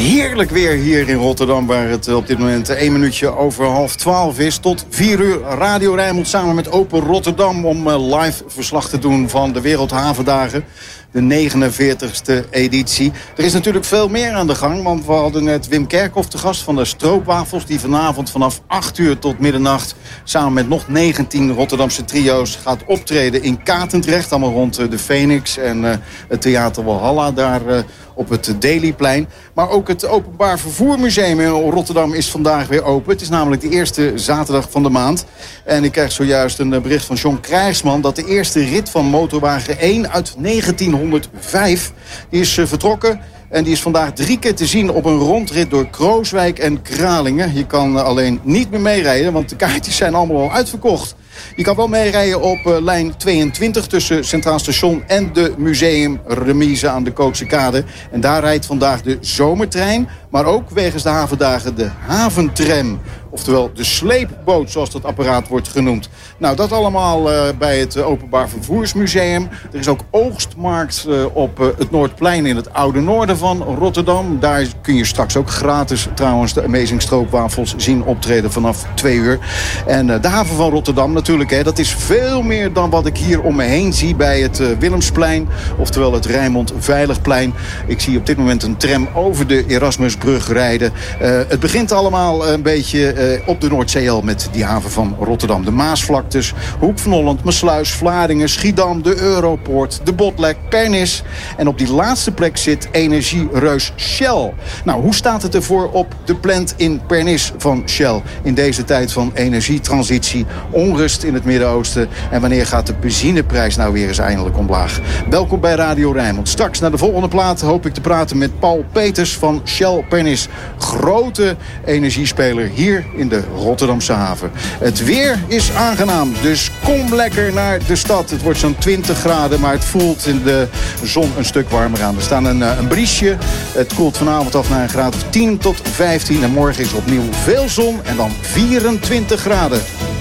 Heerlijk weer hier in Rotterdam, waar het op dit moment 1 minuutje over 11:30 is. Tot 4 uur Radio Rijnmond samen met Open Rotterdam om live verslag te doen van de Wereldhavendagen. De 49ste editie. Er is natuurlijk veel meer aan de gang, want we hadden net Wim Kerkhoff te gast van de Stroopwafels, die vanavond vanaf 8 uur tot middernacht samen met nog 19 Rotterdamse trio's gaat optreden in Katendrecht. Allemaal rond de Phoenix en het Theater Walhalla daar op het Dailyplein. Maar ook het Openbaar Vervoermuseum in Rotterdam is vandaag weer open. Het is namelijk de eerste zaterdag van de maand. En ik krijg zojuist een bericht van John Krijgsman dat de eerste rit van motorwagen 1 uit 1905 die is vertrokken. En die is vandaag 3 keer te zien op een rondrit door Krooswijk en Kralingen. Je kan alleen niet meer meerijden, want de kaartjes zijn allemaal al uitverkocht. Je kan wel meerijden op lijn 22 tussen Centraal Station en de museumremise aan de Kootse Kade. En daar rijdt vandaag de zomertrein, maar ook wegens de havendagen de haventram. Oftewel de sleepboot, zoals dat apparaat wordt genoemd. Nou, dat allemaal bij het Openbaar Vervoersmuseum. Er is ook oogstmarkt op het Noordplein in het oude noorden van Rotterdam. Daar kun je straks ook gratis trouwens de Amazing Stroopwafels zien optreden vanaf 2 uur. En de haven van Rotterdam natuurlijk, hè, dat is veel meer dan wat ik hier om me heen zie bij het Willemsplein. Oftewel het Rijnmond Veiligplein. Ik zie op dit moment een tram over de Erasmusbrug rijden. Het begint allemaal een beetje op de Noordzee al met die haven van Rotterdam. De Maasvlaktes, Hoek van Holland, Maasluis, Vlaardingen, Schiedam, de Europoort, de Botlek, Pernis. En op die laatste plek zit energiereus Shell. Nou, hoe staat het ervoor op de plant in Pernis van Shell? In deze tijd van energietransitie, onrust in het Midden-Oosten. En wanneer gaat de benzineprijs nou weer eens eindelijk omlaag? Welkom bij Radio Rijnmond. Straks naar de volgende plaat hoop ik te praten met Paul Peters van Shell Pernis. Grote energiespeler hier in de Rotterdamse haven. Het weer is aangenaam, dus kom lekker naar de stad. Het wordt zo'n 20 graden, maar het voelt in de zon een stuk warmer aan. Er staat een briesje. Het koelt vanavond af naar een graad of 10 tot 15. En morgen is opnieuw veel zon en dan 24 graden.